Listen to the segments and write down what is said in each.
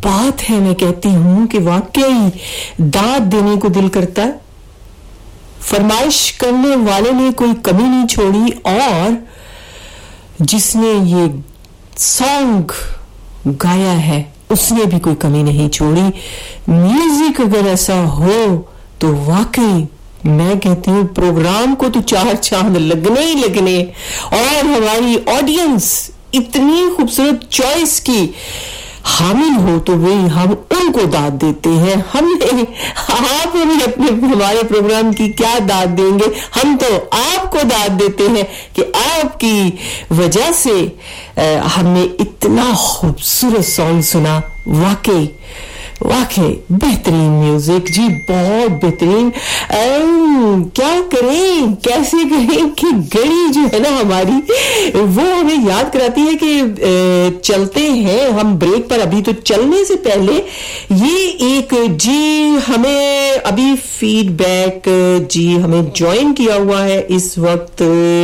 बात है, मैं कहती हूं कि वाकई दाद देने को दिल करता है। फरमाइश करने वाले ने कोई कमी नहीं छोड़ी और जिसने ये सॉन्ग गाया है उसने भी कोई कमी नहीं छोड़ी। म्यूजिक अगर ऐसा हो तो वाकई मैं कहती हूँ प्रोग्राम को तो 4 चांद लगने ही लगने। और हमारी ऑडियंस इतनी खूबसूरत चॉइस की हामिल हो तो वही हम उनको दाद देते हैं। आप हमें अपने हमारे प्रोग्राम की क्या दाद देंगे? हम तो आपको दाद देते हैं कि आपकी वजह से हमने इतना खूबसूरत सॉन्ग सुना। वाकई बेहतरीन म्यूजिक जी, बहुत बेहतरीन। क्या करें, कैसे करें कि घड़ी जो है ना हमारी वो हमें याद कराती है कि चलते हैं हम ब्रेक पर। अभी तो चलने से पहले ये एक जी हमें अभी फीडबैक जी हमें ज्वाइन किया हुआ है इस वक्त।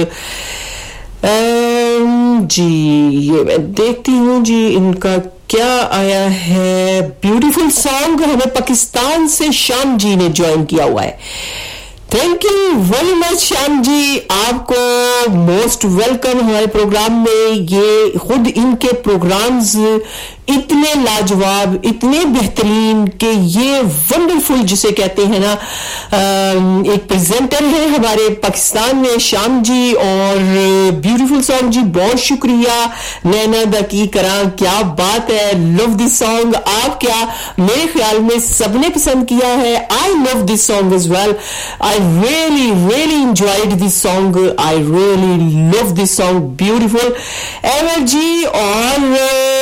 जी ये मैं देखती हूँ जी इनका क्या आया है। ब्यूटीफुल सॉन्ग हमें पाकिस्तान से श्याम जी ने ज्वाइन किया हुआ है। Thank you very much Shyam ji, आपको मोस्ट वेलकम हमारे प्रोग्राम में। ये खुद इनके प्रोग्राम्स इतने लाजवाब, इतने बेहतरीन कि ये वंडरफुल जिसे कहते हैं ना, एक प्रेजेंटर है हमारे पाकिस्तान में श्याम जी। और ब्यूटीफुल सॉन्ग जी, बहुत शुक्रिया। नैना दा की करा, क्या बात है, लव दिस सॉन्ग। आप क्या, मेरे ख्याल में सबने पसंद किया है। I love this song as well. I really enjoyed this song. I really love this song. Beautiful energy और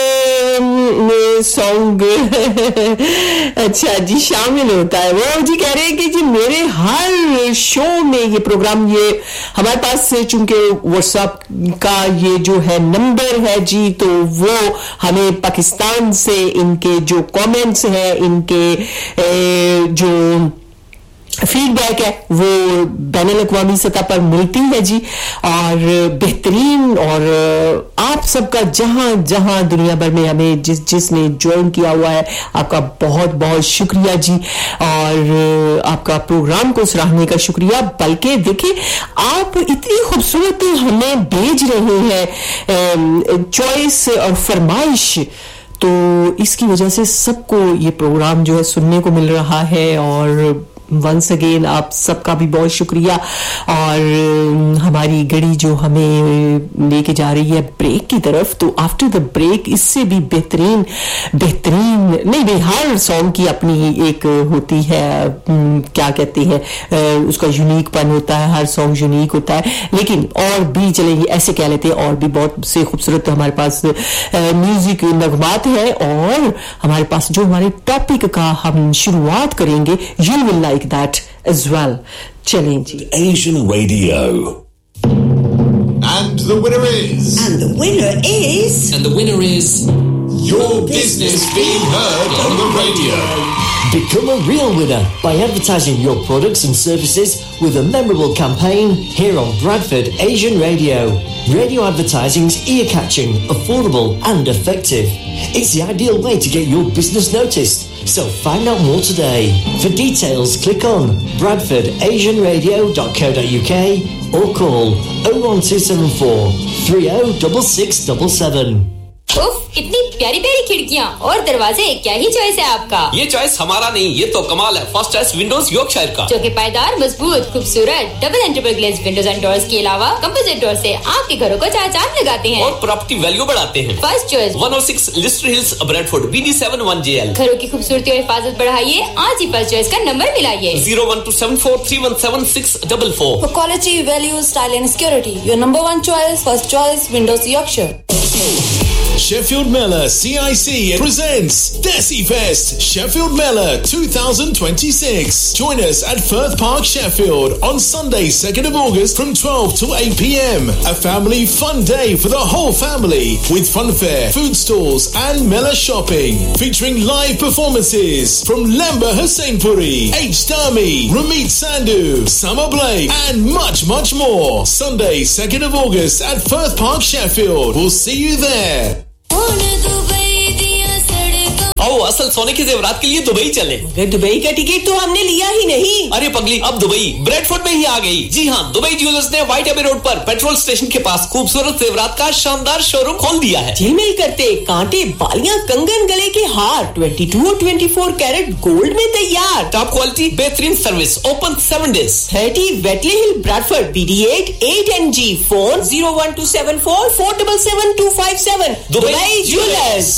सॉन्ग अच्छा जी शामिल होता है। वो जी कह रहे हैं कि जी मेरे हर शो में ये प्रोग्राम, ये हमारे पास चूंकि व्हाट्सएप का ये जो है नंबर है जी, तो वो हमें पाकिस्तान से इनके जो कमेंट्स हैं, इनके जो फीडबैक है वो बैनुल-अक़वामी सतह पर मिलती है जी। और बेहतरीन, और आप सबका जहां जहां दुनिया भर में हमें जिसने ज्वाइन किया हुआ है, आपका बहुत बहुत शुक्रिया जी। और आपका प्रोग्राम को सराहने का शुक्रिया। बल्कि देखिए आप इतनी खूबसूरत हमें भेज रहे हैं चॉइस और फरमाइश, तो इसकी वजह से सबको ये प्रोग्राम जो है सुनने को मिल रहा है। और वंस अगेन आप सबका भी बहुत शुक्रिया। और हमारी घड़ी जो हमें लेके जा रही है ब्रेक की तरफ, तो आफ्टर द ब्रेक इससे भी बेहतरीन नहीं, हर सॉन्ग की अपनी एक होती है, क्या कहते हैं, उसका यूनिकपन होता है, हर सॉन्ग यूनिक होता है। लेकिन और भी चलेंगे, ऐसे कह लेते हैं, और भी बहुत से खूबसूरत हमारे पास म्यूजिक नगमात है। और हमारे पास जो हमारे टॉपिक का हम शुरुआत करेंगे, you will like that as well. Challenge Asian Radio. And the winner is your business being heard on the radio. Become a real winner by advertising your products and services with a memorable campaign here on Bradford Asian Radio. Radio advertising's ear-catching, affordable and effective. It's the ideal way to get your business noticed. So find out more today. For details, click on bradfordasianradio.co.uk or call 01274 306677. उफ, इतनी प्यारी प्यारी खिड़कियां और दरवाजे, क्या ही choice है आपका। ये चॉइस हमारा नहीं, ये तो कमाल है। फर्स्ट चॉइस विंडोज यॉर्कशायर का, जो कि पायदार, मजबूत, खूबसूरत double and triple glaze Windows and doors के अलावा कंपोजिट डोर से आपके घरों को चार चांद लगाते हैं और प्रॉपर्टी वैल्यू बढ़ाते हैं। First choice 106 Leicester hills, Bradford, BD7 1JL। घरों की खूबसूरती और हिफाजत बढ़ाइए, आज ही फर्स्ट चॉइस का number मिलाइए 01274317644। For quality, value, style and security, your number one choice, first choice, Windows Yorkshire. Sheffield Mellor CIC presents Desi Fest Sheffield Mellor 2026. Join us at Firth Park, Sheffield on Sunday 2nd of August from 12 to 8 p.m. A family fun day for the whole family with funfair, food stalls and Mellor shopping. Featuring live performances from Lamba Hussainpuri, H. Dami, Ramit Sandhu, Summer Blake and much more. Sunday 2nd of August at Firth Park, Sheffield. We'll see you there. आओ असल सोने के जेवरात के लिए Dubai चले। मगर Dubai का टिकट तो हमने लिया ही नहीं। अरे पगली, अब दुबई ब्रैडफोर्ड में ही आ गई। जी हाँ, दुबई ज्वेलर्स ने व्हाइट एबे रोड पर पेट्रोल स्टेशन के पास खूबसूरत जेवरात का शानदार शोरूम खोल दिया है। झिलमिल करते कांटे, बालियां, कंगन, गले के हार 22 और 24 कैरेट गोल्ड में तैयार। टॉप क्वालिटी, बेहतरीन सर्विस, ओपन 7 days। 30 वेटले हिल Bradford BD8 8NG। Phone 01274 477 257। Dubai jewellers.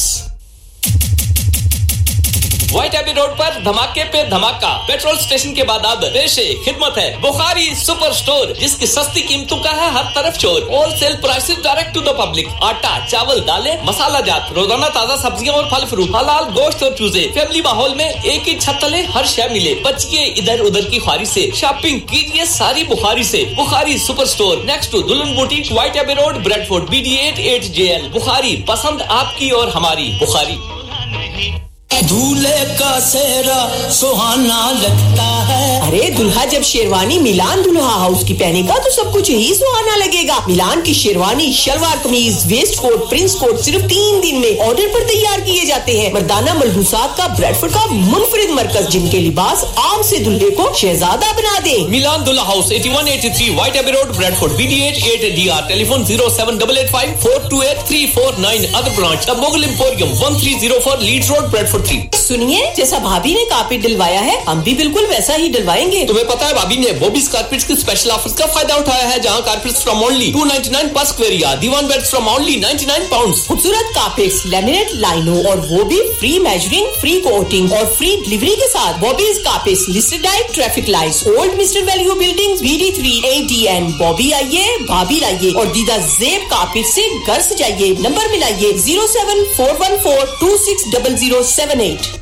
White AB road पर धमाके पे धमाका। पेट्रोल स्टेशन के बाद अब पेशे खिदमत है बुखारी सुपर स्टोर, जिसकी सस्ती कीमतों का है हर तरफ शोर। Wholesale prices direct to the public. आटा, चावल, दालें, मसाला जात, रोजाना ताजा सब्जियां और फल फ्रूट, हलाल गोश्त और चूजे। फैमिली माहौल में एक ही छत तले हर शय मिले। बचिए इधर उधर की ख्वारी से, शॉपिंग कीजिए सारी बुखारी से। Bukhari super store next to दुल्हन boutique, white AB road, Bradford BD8 8JL। Bukhari, पसंद आपकी और हमारी बुखारी। दूल्हे का सेहरा सुहाना लगता है। अरे दुल्हा जब शेरवानी मिलान दुल्हा हाउस की पहनेगा तो सब कुछ ही सुहाना लगेगा। मिलान की शेरवानी, शलवार कमीज, वेस्ट कोट, प्रिंस कोट सिर्फ 3 दिन में ऑर्डर पर तैयार किए जाते हैं। मर्दाना मलबूसात का ब्रैडफोर्ड का मुनफरिद मरकज, जिनके लिबास आम से दुल्हे को शहजादा बना दे। मिलान दुल्हा house 8183 white AB road, Bradford BD8 8DR। Telephone 07885 428 349। Other branch the Mughal emporium 1304 Leeds road, Bradford 3। सुनिए, जैसा भाभी ने कारपेट डलवाया है हम भी बिल्कुल वैसा ही डलवाएंगे। तुम्हें पता है भाभी ने बॉबीज कारपेट्स के स्पेशल ऑफर्स का फायदा उठाया है, जहां कारपेट्स फ्रॉम ओनली 299 पर square yard, Diwan beds from only 99 pounds. खूबसूरत कारपेट्स, लैमिनेट लाइनों और वो भी फ्री मेजरिंग, फ्री कोटिंग और फ्री डिलीवरी के साथ। Bobby's carpets listed at traffic lights, old mister value buildings, BD3 ADN। Bobby आइए, भाभी लाइए और दीदा जेब कारपेट से घर सजाइए। नंबर मिलाइए 07414 260078।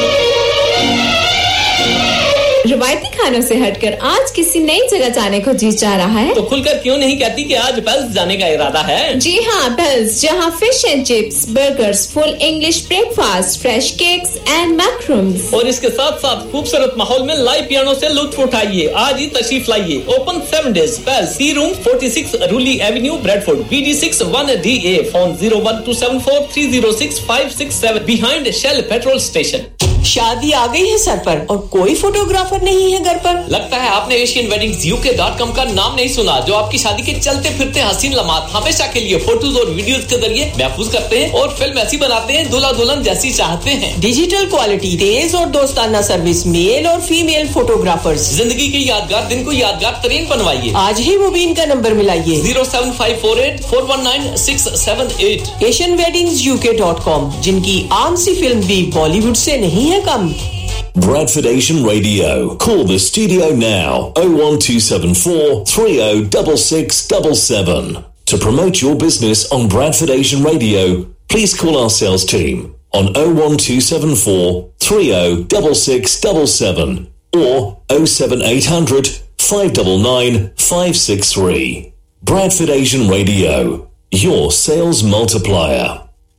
रिवायती खानों से हटकर आज किसी नई जगह जाने को जी चाह रहा है तो खुलकर क्यों नहीं कहती कि आज पेल्स जाने का इरादा है। जी हाँ, पेल्स, जहाँ fish and chips, burgers, full English breakfast, fresh cakes and मैक्रूम्स और इसके साथ साथ खूबसूरत माहौल में लाइव पियानो से लुत्फ उठाइए। आज ही तशरीफ लाइए। Open 7 days। Pails, C room 46 रूली Avenue, Bradford BD6 1DA। Phone 01274 306 567 behind shell petrol station. शादी आ गई है सर पर और कोई फोटोग्राफर नहीं है घर पर। लगता है आपने asianweddings.uk.com का नाम नहीं सुना, जो आपकी शादी के चलते फिरते हसीन लम्हात हमेशा के लिए फोटोज और वीडियोस के जरिए महफूज करते हैं और फिल्म ऐसी बनाते हैं दूल्हा दुल्हन जैसी चाहते हैं। डिजिटल क्वालिटी, तेज और दोस्ताना सर्विस, मेल और फीमेल फोटोग्राफर्स। जिंदगी के यादगार दिन को यादगार तरीन बनवाइए। आज ही मुबीन का नंबर मिलाइए 07548 419 678। asianweddings.uk.com, जिनकी आम सी फिल्म भी बॉलीवुड से नहीं है कम। Bradford Asian Radio. Call the studio now 01274 306677. To promote your business on Bradford Asian Radio, please call our sales team on 01274 306677 or 07800 599 563. Bradford Asian Radio, your sales multiplier.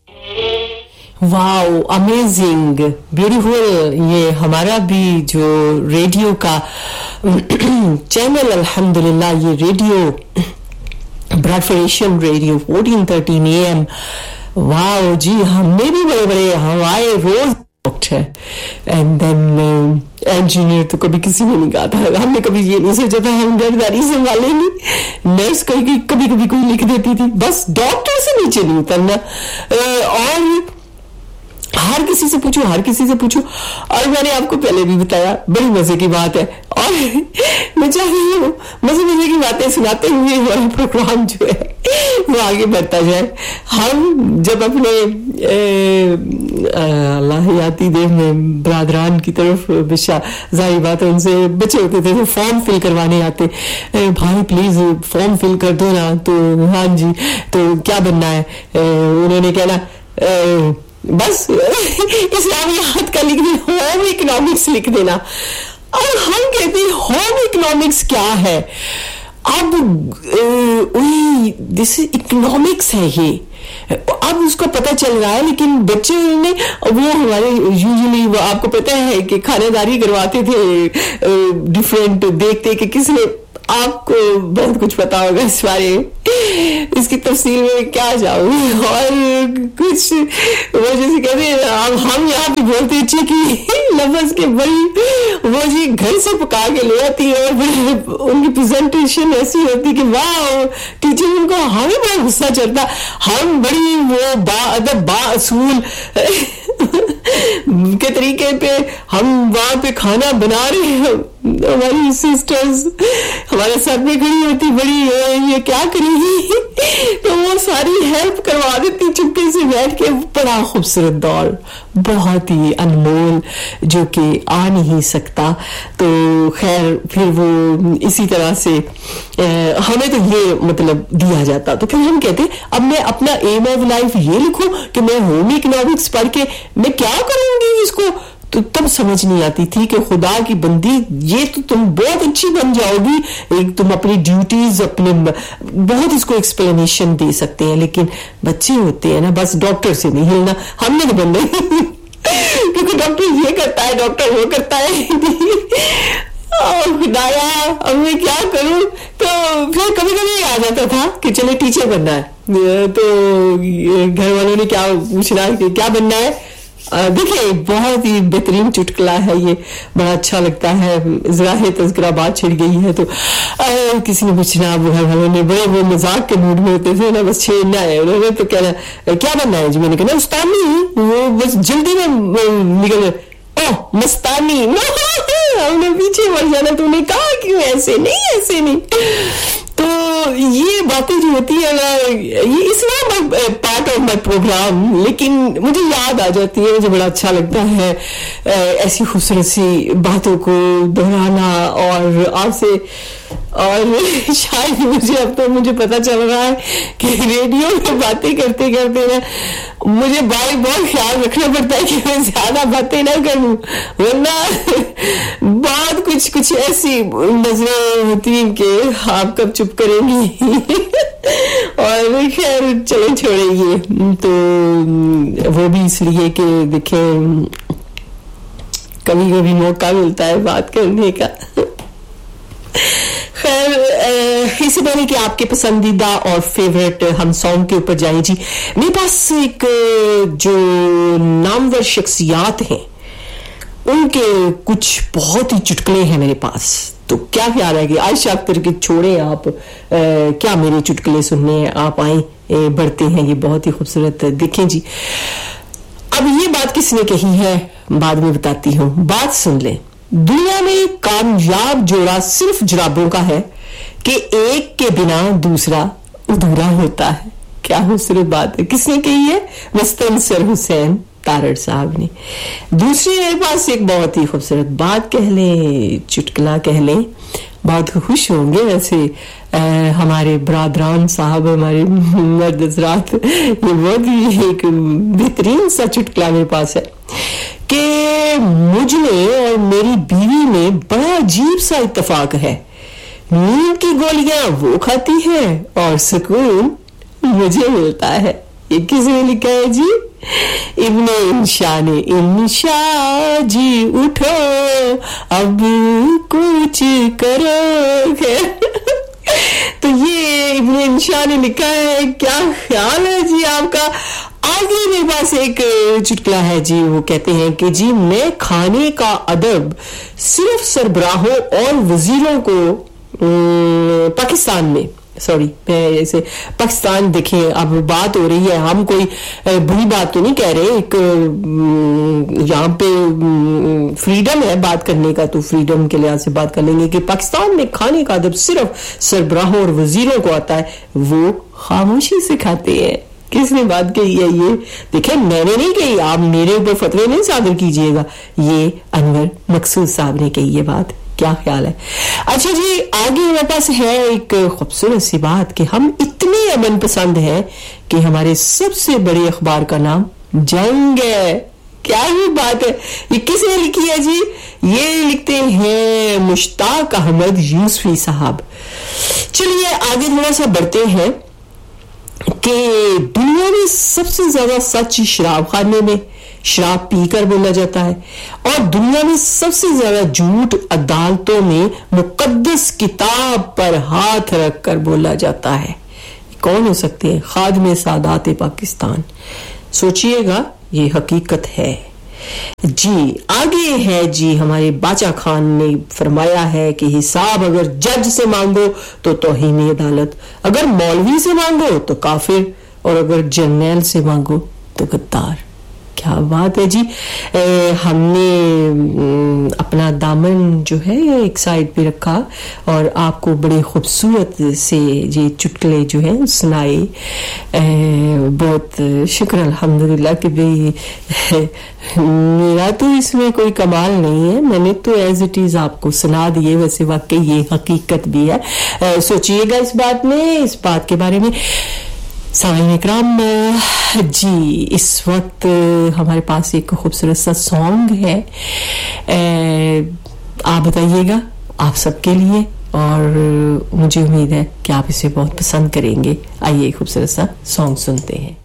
Wow, amazing, beautiful. ये हमारा भी जो radio का channel, अल्हम्दुलिल्लाह, ये radio Bradford Asian radio 1413 AM। Wow जी, हमने भी बड़े बड़े हवाए रोज है। एंड देन इंजीनियर तो कभी किसी ने नहीं कहा था। हमने कभी ये नहीं सोचा था हम गर्दारी संभालेंगे। नर्स कभी कभी कोई लिख देती थी, बस डॉक्टर से नीचे नहीं उतरना। और हर किसी से पूछो और मैंने आपको पहले भी बताया, बड़ी मजे की बात है। और मैं चाह रही हूँ मजे की बातें सुनाते हुए हमारा प्रोग्राम जो है वो आगे बढ़ता जाए। हम जब अपने अल्लाहयाती देव में ब्रादरान की तरफ बिशा जाहिर बात है उनसे बचे होते थे, तो फॉर्म फिल करवाने आते, भाई प्लीज फॉर्म फिल कर दो ना। तो हाँ जी, तो क्या बनना है? उन्होंने कहना बस इस्लामियात का लिख देना, होम इकोनॉमिक्स लिख देना। और हम कहते हैं होम इकोनॉमिक्स क्या है? अब दिस इकोनॉमिक्स है ये, अब उसको पता चल रहा है। लेकिन बच्चे ने वो हमारे यूजुअली आपको पता है कि खानेदारी करवाते थे डिफरेंट, देखते कि किसने آپ کو بہت کچھ پتا ہوگا اس بارے میں, اس کی تفصیل میں کیا جاؤں. اور کچھ وہ جیسے کہتے ہیں ہم یہاں پہ بولتے ہیں چکی لفظ کے بڑی وہ جی گھر سے پکا کے لے آتی ہے, اور ان کی پریزنٹیشن ایسی ہوتی کہ واہ ٹیچر ان کو ہمیں بڑا غصہ چڑھتا, ہم بڑی وہ با ادب با اصول کے طریقے پہ ہم وہاں پہ کھانا بنا رہے ہیں, ہماری سسٹرز ہمارے ساتھ میں کھڑی ہوتی بڑی یہ کیا کرے گی, تو وہ ساری ہیلپ کروا دیتی چپکے سے بیٹھ کے. بڑا خوبصورت دور, بہت ہی انمول, جو کہ آ نہیں سکتا. تو خیر پھر وہ اسی طرح سے ہمیں تو یہ مطلب دیا جاتا, تو پھر ہم کہتے اب میں اپنا ایم آف لائف یہ لکھوں کہ میں ہوم اکنامکس پڑھ کے میں کیا کروں گی اس کو. تو تب سمجھ نہیں آتی تھی کہ خدا کی بندی یہ تو تم بہت اچھی بن جاؤ گی, ایک تم اپنی ڈیوٹیز اپنے بہت اس کو ایکسپلینیشن دے سکتے ہیں, لیکن بچے ہوتے ہیں نا بس ڈاکٹر سے نہیں ہلنا, ہم نے تو بننا کیونکہ ڈاکٹر یہ کرتا ہے ڈاکٹر وہ کرتا ہے. خدایا اب میں کیا کروں, تو پھر کبھی کبھی آ جاتا تھا کہ چلے ٹیچر بننا ہے, تو گھر والوں نے کیا پوچھنا کہ کیا بننا ہے. دیکھیں بہت ہی بہترین چٹکلا ہے یہ, بڑا اچھا لگتا ہے, ذراہ تذکرہ بات چھڑ گئی ہے. تو کسی نے پوچھنا, اب گھر والوں نے بڑے وہ مذاق کے موڈ میں ہوتے تھے نا, بس چھیڑنا ہے انہوں نے, تو کہنا کیا بننا ہے جی, میں نے کہا استانی, وہ بس جلدی میں نکل اوہ مستانی, ہم نے پیچھے مر جانا, تو نے کہا کیوں ایسے نہیں ایسے نہیں. تو یہ باتیں جو ہوتی ہیں نا, یہ اس میں پارٹ آف مائی پروگرام, لیکن مجھے یاد آ جاتی ہے, مجھے بڑا اچھا لگتا ہے ایسی خوبصورت سی باتوں کو دہرانا. اور آپ سے, اور شاید اب تو مجھے پتا چل رہا ہے کہ ریڈیو میں باتیں کرتے کرتے نا مجھے بہت خیال رکھنا پڑتا ہے کہ میں زیادہ باتیں نہ کروں, ورنہ بہت کچھ ایسی نظریں ہوتی ہیں کہ آپ کب چپ کریں گی. اور خیر چلیں چھوڑیں گے, تو وہ بھی اس لیے کہ دیکھیں کبھی کبھی موقع ملتا ہے بات کرنے کا. خیر اس سے پہلے کہ آپ کے پسندیدہ اور فیوریٹ ہم سانگ کے اوپر جائیں جی, میرے پاس ایک جو نامور شخصیات ہیں ان کے کچھ بہت ہی چٹکلے ہیں میرے پاس. تو کیا خیال ہے کہ عائشہ اختر کے چھوڑیں آپ, کیا میرے چٹکلے سننے ہیں, آپ آئیں بڑھتے ہیں, یہ بہت ہی خوبصورت. دیکھیں جی اب یہ بات کس نے کہی ہے بعد میں بتاتی ہوں, بات سن لیں. دنیا میں کامیاب جوڑا صرف جرابوں کا ہے کہ ایک کے بنا دوسرا ادھورا ہوتا ہے. کیا خوبصورت بات ہے, کس نے کہی ہے, مستنصر حسین تارڑ صاحب نے. دوسری میرے پاس ایک بہت ہی خوبصورت بات کہہ لیں, چٹکلا کہہ لیں, بہت خوش ہوں گے ویسے ہمارے برادران صاحب, ہمارے مرد حضرات. یہ بہت ہی ایک بہترین سا چٹکلا میرے پاس ہے کہ مجھ میں اور میری بیوی میں بڑا عجیب سا اتفاق ہے. نیند کی گولیاں وہ کھاتی ہے اور سکون مجھے ملتا ہے. یہ کس نے لکھا ہے جی, ابن انشا نے. انشا جی اٹھو اب کچھ کرو. تو یہ ابن انشا نے لکھا ہے. کیا خیال ہے جی آپ کا. آگے میرے پاس ایک چٹکلا ہے جی, وہ کہتے ہیں کہ جی میں کھانے کا ادب صرف سربراہوں اور وزیروں کو پاکستان میں ایسے پاکستان, دیکھیں اب بات ہو رہی ہے, ہم کوئی بری بات تو نہیں کہہ رہے, ایک یہاں پہ فریڈم ہے بات کرنے کا, تو فریڈم کے لحاظ سے بات کر لیں گے کہ پاکستان میں کھانے کا ادب صرف سربراہوں اور وزیروں کو آتا ہے, وہ خاموشی سے کھاتے ہیں. کس نے بات کہی ہے یہ, دیکھیں میں نے نہیں کہی, آپ میرے اوپر فتوے نہیں صادر کیجئے گا, یہ انور مقصود صاحب نے کہی یہ بات. کیا خیال ہے. اچھا جی آگے میرے پاس ہے ایک خوبصورت سی بات کہ ہم اتنے امن پسند ہیں کہ ہمارے سب سے بڑے اخبار کا نام جنگ ہے. کیا ہی بات ہے. یہ کس نے لکھی ہے جی, یہ لکھتے ہیں مشتاق احمد یوسفی صاحب. چلیے آگے تھوڑا سا بڑھتے ہیں کہ دنیا میں سب سے زیادہ سچ شراب خانے میں शराब पीकर बोला जाता है, और दुनिया में सबसे ज्यादा झूठ अदालतों में मुकद्दस किताब पर हाथ रखकर बोला जाता है। कौन हो सकते हैं? खादिम सादात पाकिस्तान। सोचिएगा, ये हकीकत है जी। आगे है जी, हमारे बाचा खान ने फरमाया है कि हिसाब अगर जज से मांगो तो तौहीन अदालत, अगर मौलवी से मांगो तो काफिर, और अगर जर्नैल से मांगो तो गद्दार। क्या बात है जी। हमने अपना दामन जो है एक साइड पे रखा और आपको बड़े खूबसूरत से ये चुटकुले जो है सुनाए। बहुत शुक्र अल्हम्दुलिल्लाह कि भाई मेरा तो इसमें कोई कमाल नहीं है, मैंने तो एज इट इज आपको सुना दिए। वैसे वाकई ये हकीकत भी है। सोचिएगा इस बात के बारे में। सामीन इकराम जी, इस वक्त हमारे पास एक खूबसूरत सा सॉन्ग है, आप बताइएगा, आप सबके लिए, और मुझे उम्मीद है कि आप इसे बहुत पसंद करेंगे। आइए खूबसूरत सा सॉन्ग सुनते हैं।